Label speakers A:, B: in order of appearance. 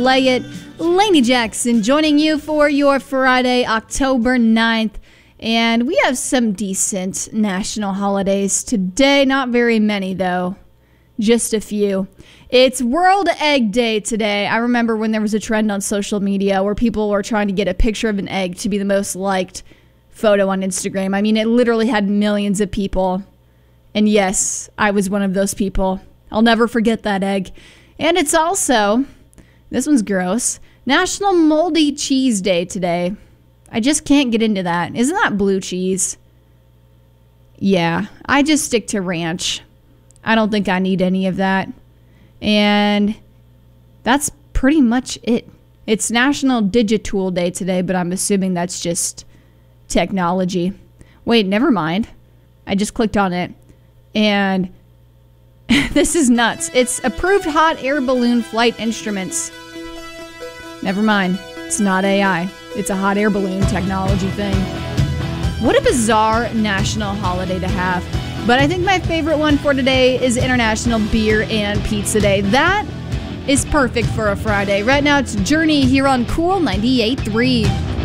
A: Lay It. Lainey Jackson joining you for your Friday, October 9th. And we have some decent national holidays today. Not very many, though. Just a few. It's World Egg Day today. I remember when there was a trend on social media where people were trying to get a picture of an egg to be the most liked photo on Instagram. I mean, it literally had millions of people. And yes, I was one of those people. I'll never forget that egg. And it's also, this one's gross, National Moldy Cheese Day today. I just can't get into that. Isn't that blue cheese? Yeah, I just stick to ranch. I don't think I need any of that. And that's pretty much it. It's National Digitool Day today, but I'm assuming that's just technology. Wait, never mind. I just clicked on it. And this is nuts. It's Approved Hot Air Balloon Flight Instruments. Never mind. It's not AI. It's a hot air balloon technology thing. What a bizarre national holiday to have. But I think my favorite one for today is International Beer and Pizza Day. That is perfect for a Friday. Right now it's Journey here on Cool 98.3.